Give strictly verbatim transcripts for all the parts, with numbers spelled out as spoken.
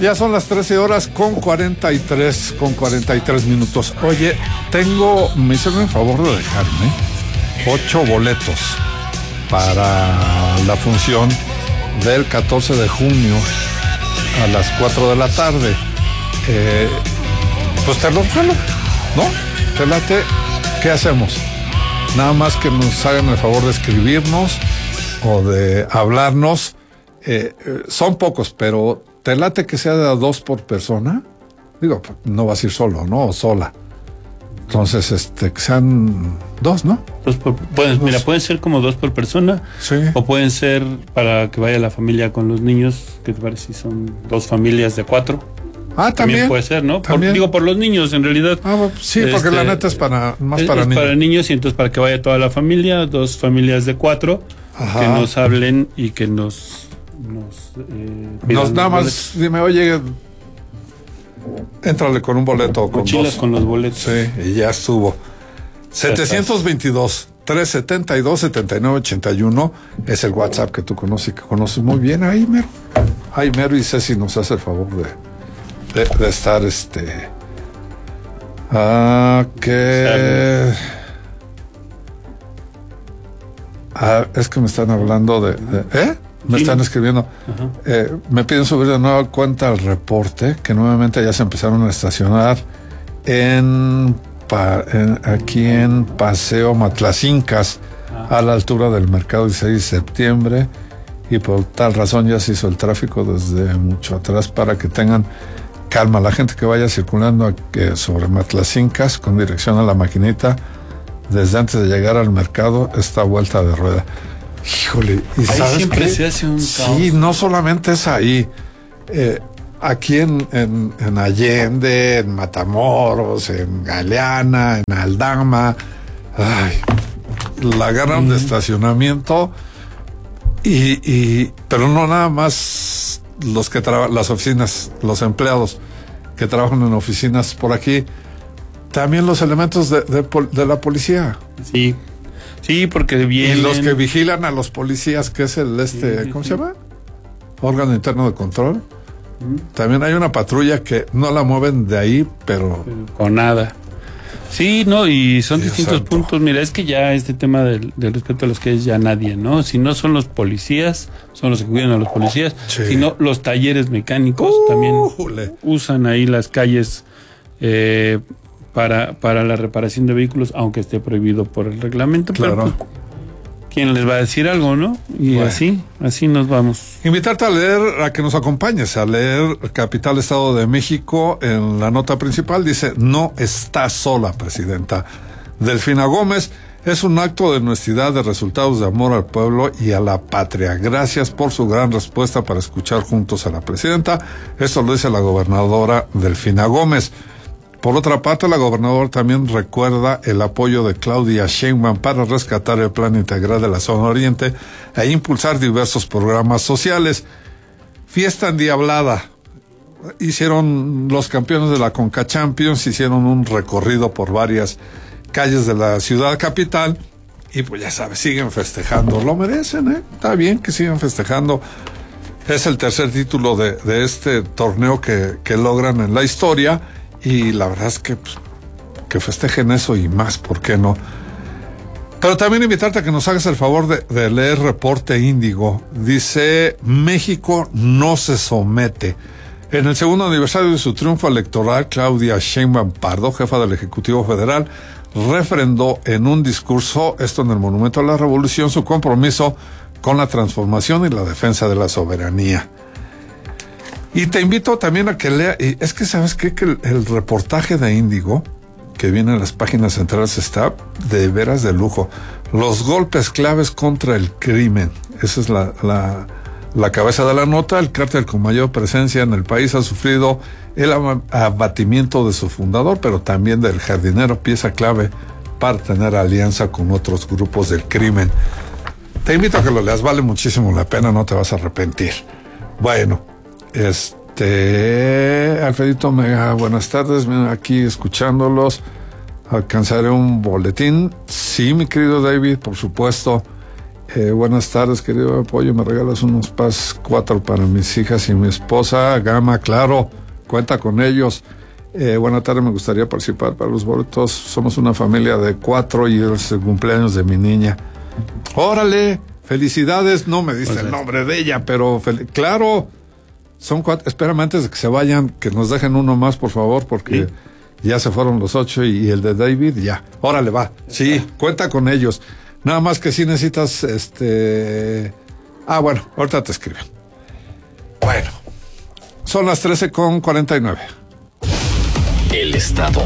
Ya son las trece horas con cuarenta y tres, con cuarenta y tres minutos. Oye, tengo, me hicieron el favor de dejarme ocho boletos para la función del catorce de junio a las cuatro de la tarde. Eh, pues te los regalo, ¿no? Te late. ¿Qué hacemos? Nada más que nos hagan el favor de escribirnos o de hablarnos. Eh, eh, son pocos, pero ¿te late que sea de a dos por persona? Digo, no vas a ir solo, ¿no? O sola. Entonces, este, que sean dos, ¿no? Dos por, pueden, dos. Mira, pueden ser como dos por persona. Sí. O pueden ser para que vaya la familia con los niños, que te parece si son dos familias de cuatro. Ah, también. También puede ser, ¿no? Por, digo, por los niños, en realidad. Ah, bueno, sí, porque este, la neta es para, más es, para es niños. para niños y entonces para que vaya toda la familia, dos familias de cuatro, Ajá. que nos hablen y que nos... Nos, eh, nos nada más, boletos. Dime, oye, éntrale con un boleto. Con Mochilas dos. Con los boletos. Sí, y ya estuvo. setecientos veintidós, trescientos setenta y dos, setenta y nueve ochenta y uno es el WhatsApp que tú conoces y que conoces muy bien. Ahí mero. Ahí mero y Ceci nos hace el favor de, de, de estar este. Ah, que. Ah, es que me están hablando de. de ¿Eh? Me están escribiendo. Eh, me piden subir de nueva cuenta al reporte, que nuevamente ya se empezaron a estacionar en, pa, en aquí en Paseo Matlacincas, ah. a la altura del mercado dieciséis de septiembre, y por tal razón ya se hizo el tráfico desde mucho atrás para que tengan calma. La gente que vaya circulando aquí sobre Matlacincas con dirección a la maquinita, desde antes de llegar al mercado, está vuelta de rueda. Híjole, y ahí sabes siempre qué? Se hace un caos. Sí, no solamente es ahí. Eh, aquí en, en, en Allende, en Matamoros, en Galeana, en Aldama, ay, la agarran mm. de estacionamiento y, y, pero no nada más los que trabajan, las oficinas, los empleados que trabajan en oficinas por aquí, también los elementos de, de, de la policía. Sí. Sí, porque vienen... Y los que vigilan a los policías, que es el este, sí, ¿cómo sí. se llama? Órgano interno de control. ¿Mm? También hay una patrulla que no la mueven de ahí, pero... pero con nada. Sí, no, y son Dios distintos santo. puntos. Mira, es que ya este tema del, del respeto a los que es ya nadie, ¿no? Si no son los policías, son los que cuidan a los policías, sí. sino los talleres mecánicos uh, también jule. usan ahí las calles... Eh, Para, para la reparación de vehículos, aunque esté prohibido por el reglamento. Claro. Pero, pues, ¿quién les va a decir algo, no? Y bueno. así, así nos vamos. Invitarte a leer, a que nos acompañes, a leer Capital Estado de México. En la nota principal dice, no está sola, presidenta. Delfina Gómez, es un acto de honestidad, de resultados de amor al pueblo y a la patria. Gracias por su gran respuesta para escuchar juntos a la presidenta. Esto lo dice la gobernadora Delfina Gómez. Por otra parte, la gobernadora también recuerda el apoyo de Claudia Sheinbaum para rescatar el Plan Integral de la Zona Oriente e impulsar diversos programas sociales. Fiesta endiablada. Hicieron los campeones de la Conca Champions, hicieron un recorrido por varias calles de la ciudad capital y pues ya sabes, siguen festejando. Lo merecen, ¿eh? Está bien que sigan festejando. Es el tercer título de, de este torneo que, que logran en la historia. Y la verdad es que, pues, que festejen eso y más, ¿por qué no? Pero también invitarte a que nos hagas el favor de, de leer Reporte Índigo. Dice, México no se somete. En el segundo aniversario de su triunfo electoral, Claudia Sheinbaum Pardo, jefa del Ejecutivo Federal, refrendó en un discurso, esto en el Monumento a la Revolución, su compromiso con la transformación y la defensa de la soberanía. Y te invito también a que lea, y es que sabes qué? que el, el reportaje de Índigo, que viene en las páginas centrales, está de veras de lujo. Los golpes claves contra el crimen. Esa es la, la, la cabeza de la nota. El cártel con mayor presencia en el país ha sufrido el abatimiento de su fundador, pero también del jardinero, pieza clave para tener alianza con otros grupos del crimen. Te invito a que lo leas, vale muchísimo la pena, no te vas a arrepentir. Bueno. Este, Alfredito Mega, buenas tardes, mira, aquí escuchándolos, alcanzaré un boletín, sí, mi querido David, por supuesto, Eh, buenas tardes, querido Pollo. Me regalas unos pas cuatro para mis hijas y mi esposa. Gama, claro, cuenta con ellos. Eh, buenas tardes, me gustaría participar para los boletos. Somos una familia de cuatro y es el cumpleaños de mi niña. Órale, felicidades. No me diste pues el nombre de ella, pero fel- claro, son cuatro. Espérame, antes de que se vayan, que nos dejen uno más, por favor, porque ¿sí? Ya se fueron los ocho y, y el de David, ya. Órale, va. Sí, cuenta con ellos. Nada más que si necesitas, este... Ah, bueno, ahorita te escriben. Bueno, son las trece con cuarenta y nueve. El Estado.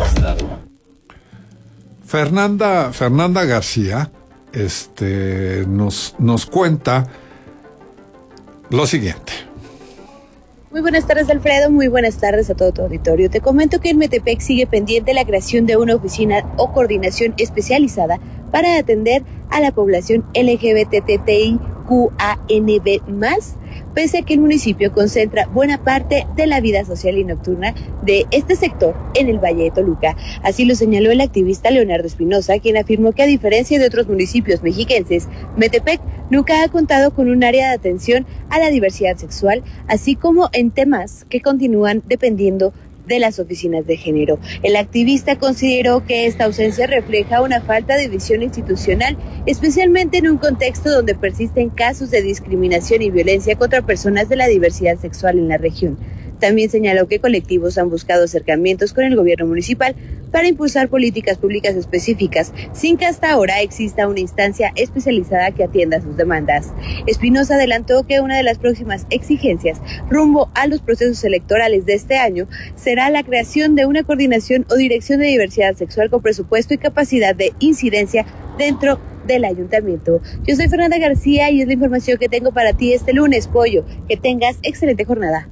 Fernanda, Fernanda García, este, nos, nos cuenta lo siguiente. Muy buenas tardes, Alfredo. Muy buenas tardes a todo tu auditorio. Te comento que en Metepec sigue pendiente la creación de una oficina o coordinación especializada para atender a la población L G B T T I Q A N B más, pese a que el municipio concentra buena parte de la vida social y nocturna de este sector en el Valle de Toluca. Así lo señaló el activista Leonardo Espinosa, quien afirmó que a diferencia de otros municipios mexiquenses, Metepec nunca ha contado con un área de atención a la diversidad sexual, así como en temas que continúan dependiendo de las oficinas de género. El activista consideró que esta ausencia refleja una falta de visión institucional, especialmente en un contexto donde persisten casos de discriminación y violencia contra personas de la diversidad sexual en la región. También señaló que colectivos han buscado acercamientos con el gobierno municipal para impulsar políticas públicas específicas, sin que hasta ahora exista una instancia especializada que atienda sus demandas. Espinosa adelantó que una de las próximas exigencias rumbo a los procesos electorales de este año será la creación de una coordinación o dirección de diversidad sexual con presupuesto y capacidad de incidencia dentro del ayuntamiento. Yo soy Fernanda García y es la información que tengo para ti este lunes, Pollo. Que tengas excelente jornada.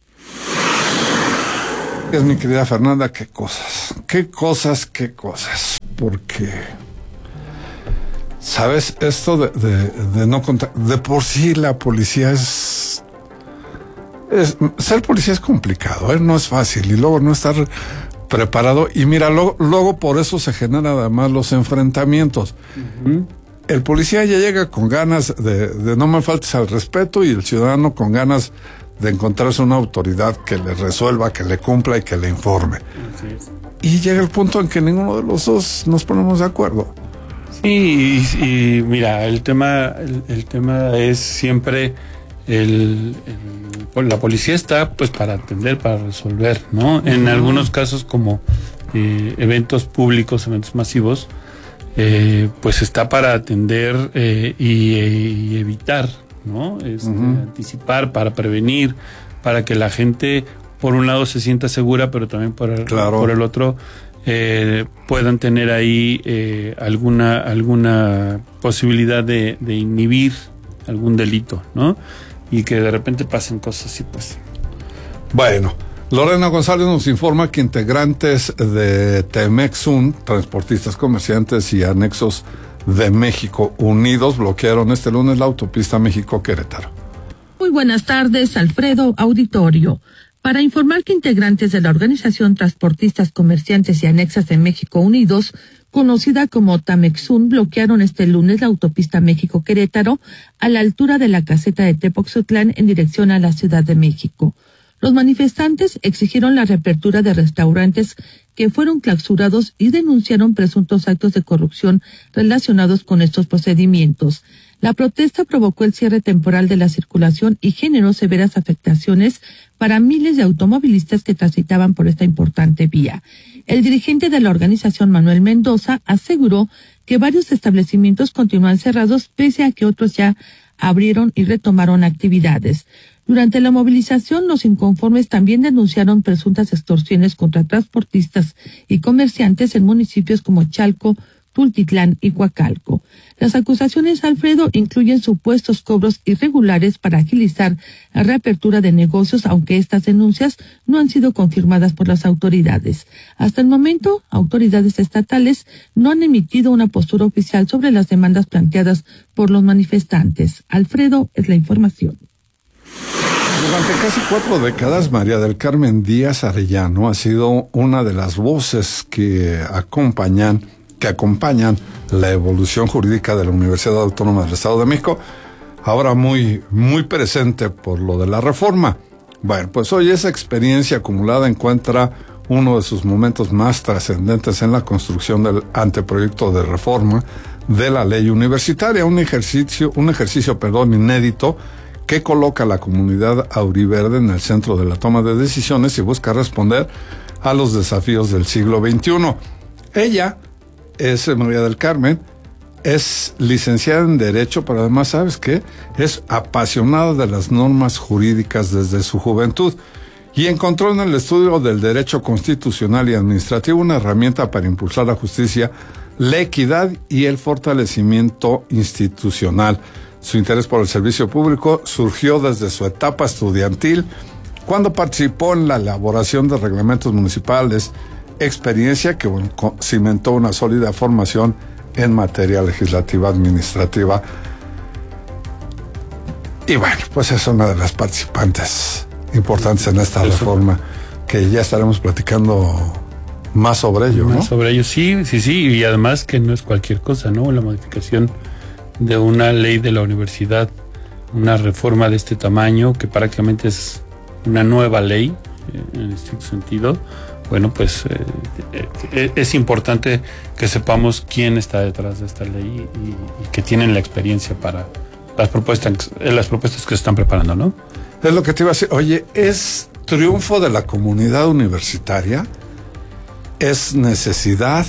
Es mi querida Fernanda, qué cosas, qué cosas, qué cosas. Porque, ¿sabes? Esto de, de, de no contar, de por sí la policía es, es... Ser policía es complicado, ¿eh? No es fácil. Y luego no estar preparado. Y mira, lo, luego por eso se generan además los enfrentamientos. Uh-huh. El policía ya llega con ganas de, de no me faltes al respeto y el ciudadano con ganas de encontrarse una autoridad que le resuelva, que le cumpla y que le informe. Así es. Y llega el punto en que ninguno de los dos nos ponemos de acuerdo. Sí, y, y mira, el tema, el, el tema es siempre el, el, la policía está pues para atender, para resolver, ¿no? En uh-huh. algunos casos como eh, eventos públicos, eventos masivos, eh, pues está para atender eh, y, y evitar, ¿no? Este, uh-huh. Anticipar, para prevenir, para que la gente, por un lado, se sienta segura, pero también por el, claro. por el otro, eh, puedan tener ahí eh, alguna alguna posibilidad de, de inhibir algún delito, ¿no? Y que de repente pasen cosas así, pues. Bueno, Lorena González nos informa que integrantes de Temexun, transportistas, comerciantes y anexos de México Unidos bloquearon este lunes la autopista México-Querétaro. Muy buenas tardes, Alfredo, auditorio. Para informar que integrantes de la organización Transportistas, Comerciantes y Anexas de México Unidos, conocida como Tamexun, bloquearon este lunes la autopista México-Querétaro a la altura de la caseta de Tepoxotlán en dirección a la Ciudad de México. Los manifestantes exigieron la reapertura de restaurantes que fueron clausurados y denunciaron presuntos actos de corrupción relacionados con estos procedimientos. La protesta provocó el cierre temporal de la circulación y generó severas afectaciones para miles de automovilistas que transitaban por esta importante vía. El dirigente de la organización, Manuel Mendoza, aseguró que varios establecimientos continúan cerrados pese a que otros ya abrieron y retomaron actividades. Durante la movilización, los inconformes también denunciaron presuntas extorsiones contra transportistas y comerciantes en municipios como Chalco, Tultitlán y Coacalco. Las acusaciones, Alfredo, incluyen supuestos cobros irregulares para agilizar la reapertura de negocios, aunque estas denuncias no han sido confirmadas por las autoridades. Hasta el momento, autoridades estatales no han emitido una postura oficial sobre las demandas planteadas por los manifestantes. Alfredo, es la información. Durante casi cuatro décadas, María del Carmen Díaz Arellano ha sido una de las voces que acompañan, que acompañan la evolución jurídica de la Universidad Autónoma del Estado de México, ahora muy, muy presente por lo de la reforma. Bueno, pues hoy esa experiencia acumulada encuentra uno de sus momentos más trascendentes en la construcción del anteproyecto de reforma de la ley universitaria, un ejercicio, un ejercicio, perdón, inédito que coloca a la comunidad auriverde en el centro de la toma de decisiones y busca responder a los desafíos del siglo veintiuno. Ella es María del Carmen, es licenciada en Derecho, pero además, ¿sabes qué? Es apasionada de las normas jurídicas desde su juventud y encontró en el estudio del derecho constitucional y administrativo una herramienta para impulsar la justicia, la equidad y el fortalecimiento institucional. Su interés por el servicio público surgió desde su etapa estudiantil, cuando participó en la elaboración de reglamentos municipales, experiencia que bueno, cimentó una sólida formación en materia legislativa administrativa. Y bueno, pues es una de las participantes importantes en esta reforma, que ya estaremos platicando más sobre ello, ¿no? Más sobre ello, sí, sí, sí, y además que no es cualquier cosa, ¿no? La modificación de una ley de la universidad, una reforma de este tamaño, que prácticamente es una nueva ley, eh, en este sentido. Bueno, pues eh, eh, es importante que sepamos quién está detrás de esta ley y, y que tienen la experiencia para las propuestas, las propuestas que se están preparando, ¿no? Es lo que te iba a decir. Oye, ¿es triunfo de la comunidad universitaria? ¿Es necesidad?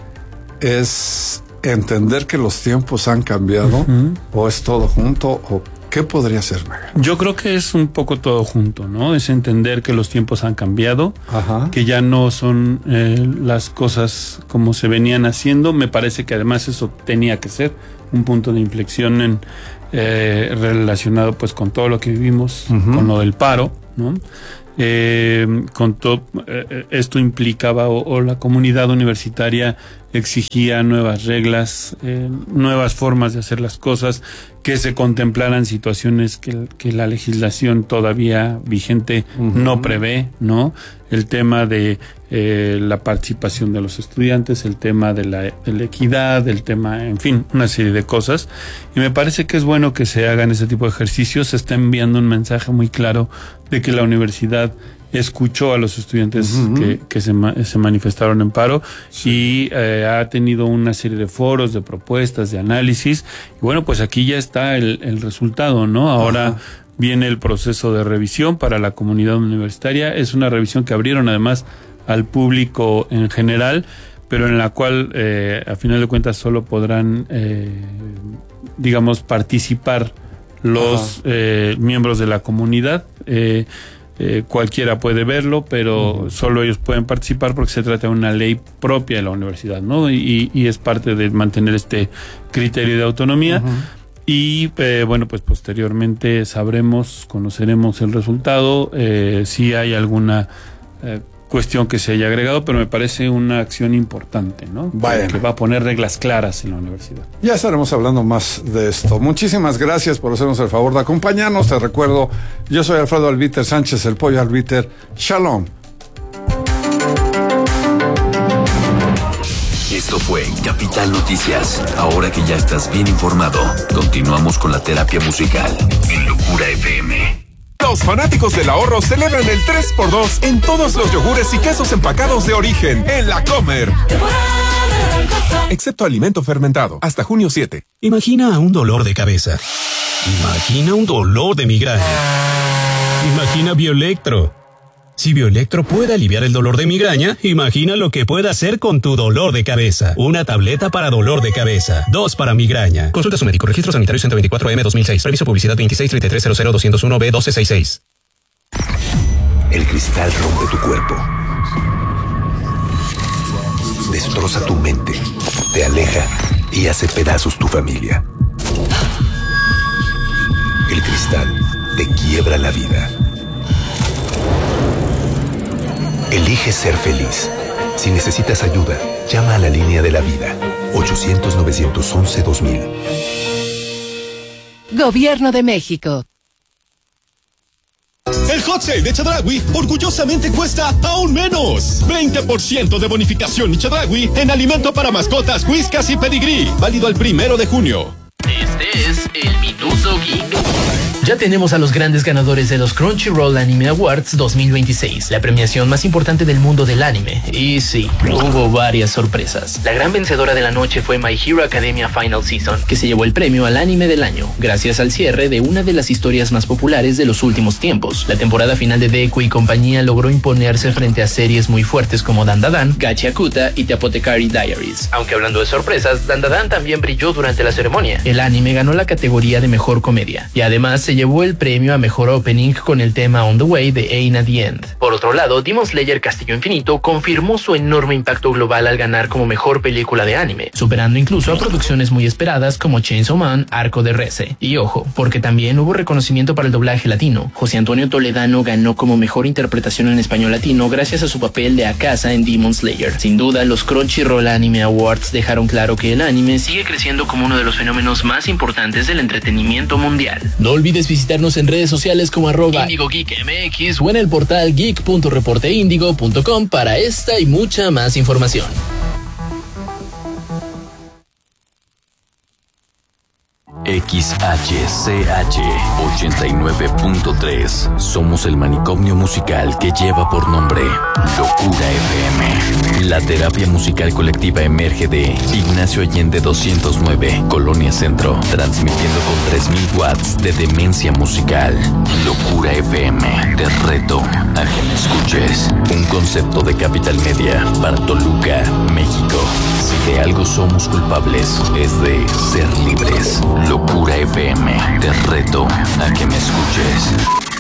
¿Es entender que los tiempos han cambiado? Uh-huh. ¿O es todo junto? ¿O qué podría ser, Maga? Yo creo que es un poco todo junto, ¿no? Es entender que los tiempos han cambiado, Ajá. que ya no son eh, las cosas como se venían haciendo. Me parece que además eso tenía que ser un punto de inflexión en, eh, relacionado pues con todo lo que vivimos, uh-huh. con lo del paro, ¿no? Eh, con todo eh, esto implicaba o, o la comunidad universitaria exigía nuevas reglas, eh, nuevas formas de hacer las cosas, que se contemplaran situaciones que, que la legislación todavía vigente uh-huh. no prevé, ¿no? El tema de eh, la participación de los estudiantes, el tema de la, de la equidad, el tema, en fin, una serie de cosas. Y me parece que es bueno que se hagan ese tipo de ejercicios. Se está enviando un mensaje muy claro de que la universidad escuchó a los estudiantes uh-huh. que, que se, se manifestaron en paro, sí. y eh, ha tenido una serie de foros, de propuestas, de análisis. Y bueno, pues aquí ya está el, el resultado, ¿no? Ahora uh-huh. viene el proceso de revisión para la comunidad universitaria. Es una revisión que abrieron además al público en general, pero en la cual eh, a final de cuentas solo podrán, eh, digamos, participar los uh-huh. eh, miembros de la comunidad. Eh, Eh, cualquiera puede verlo, pero uh-huh. solo ellos pueden participar porque se trata de una ley propia de la universidad, ¿no? Y, y es parte de mantener este criterio de autonomía. Uh-huh. Y eh, bueno, pues posteriormente sabremos, conoceremos el resultado, eh, si hay alguna eh, cuestión que se haya agregado, pero me parece una acción importante, ¿no? Bueno. Que va a poner reglas claras en la universidad. Ya estaremos hablando más de esto. Muchísimas gracias por hacernos el favor de acompañarnos. Te recuerdo, yo soy Alfredo Albiter Sánchez, el Pollo Albiter. Shalom. Esto fue Capital Noticias. Ahora que ya estás bien informado, continuamos con la terapia musical en Locura F M. Los fanáticos del ahorro celebran el tres por dos en todos los yogures y quesos empacados de origen en La Comer. Excepto alimento fermentado, hasta junio siete. Imagina un dolor de cabeza. Imagina un dolor de migraña. Imagina Bioelectro. Si Bioelectro puede aliviar el dolor de migraña, imagina lo que puede hacer con tu dolor de cabeza. Una tableta para dolor de cabeza, dos para migraña. Consulta a su médico. Registro Sanitario ciento veinticuatro M dos mil seis. Permiso publicidad veintiséis treinta y tres cero cero doscientos uno B doce sesenta y seis. El cristal rompe tu cuerpo. Destroza tu mente. Te aleja y hace pedazos tu familia. El cristal te quiebra la vida. Elige ser feliz. Si necesitas ayuda, llama a la línea de la vida. ochocientos novecientos once dos mil. Gobierno de México. El Hot Hot Sale de Chedraui orgullosamente cuesta aún menos. veinte por ciento de bonificación Chedraui en alimento para mascotas, Whiskas y Pedigree. Válido al primero de junio. Este es el Minuto Geek. Ya tenemos a los grandes ganadores de los Crunchyroll Anime Awards dos mil veintiséis, la premiación más importante del mundo del anime. Y sí, hubo varias sorpresas. La gran vencedora de la noche fue My Hero Academia Final Season, que se llevó el premio al anime del año, gracias al cierre de una de las historias más populares de los últimos tiempos. La temporada final de Deku y compañía logró imponerse frente a series muy fuertes como Dandadan, Gachiakuta y The Apothecary Diaries. Aunque hablando de sorpresas, Dandadan también brilló durante la ceremonia. El anime ganó la categoría de mejor comedia, y además se llevó el premio a mejor opening con el tema On the Way de Ain at the End. Por otro lado, Demon Slayer Castillo Infinito confirmó su enorme impacto global al ganar como mejor película de anime, superando incluso a producciones muy esperadas como Chainsaw Man, Arco de Rece. Y ojo, porque también hubo reconocimiento para el doblaje latino. José Antonio Toledano ganó como mejor interpretación en español latino gracias a su papel de Akasa en Demon Slayer. Sin duda, los Crunchyroll Anime Awards dejaron claro que el anime sigue creciendo como uno de los fenómenos más importantes del entretenimiento mundial. No olvides visitarnos en redes sociales como arroba Indigo Geek M X o en el portal geek punto reporteindigo punto com para esta y mucha más información. X H C H ochenta y nueve punto tres. Somos el manicomio musical que lleva por nombre Locura F M. La terapia musical colectiva emerge de Ignacio Allende doscientos nueve, Colonia Centro, transmitiendo con tres mil watts de demencia musical. Locura F M, te reto a que me escuches. Un concepto de Capital Media para Toluca, México. Si de algo somos culpables, es de ser libres. Locura F M, te reto a que me escuches.